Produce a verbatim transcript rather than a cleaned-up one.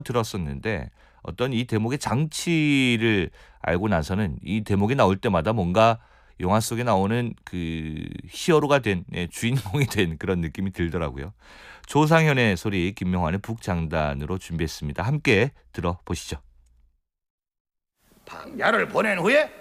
들었었는데 어떤 이 대목의 장치를 알고 나서는 이 대목이 나올 때마다 뭔가 영화 속에 나오는 그 히어로가 된 예 주인공이 된 그런 느낌이 들더라고요. 조상현의 소리 김명환의 북장단으로 준비했습니다. 함께 들어보시죠. 방야를 보낸 후에